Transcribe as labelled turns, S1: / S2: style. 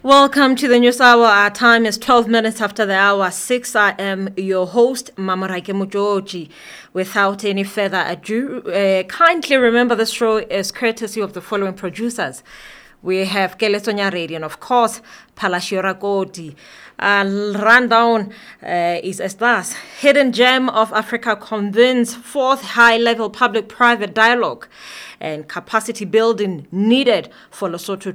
S1: Welcome to the News Hour. Our time is 12 minutes after the hour 6. I am your host, Mamaraike Mujoji. Without any further ado, kindly remember this show is courtesy of the following producers. We have Keletonya Radio and, of course, Palashira Kodi. Rundown is as thus. Hidden Gem of Africa convenes fourth high-level public-private dialogue and capacity building needed for Lesotho